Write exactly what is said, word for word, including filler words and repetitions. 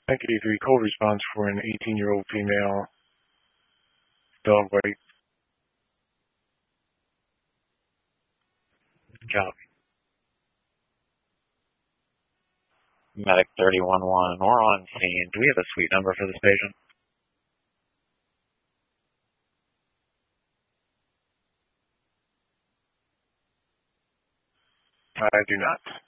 nine eighty-three, cold response for an eighteen-year-old female, dog bite. Copy. Medic thirty one one, we're on scene. Do we have a suite number for this patient? I do not.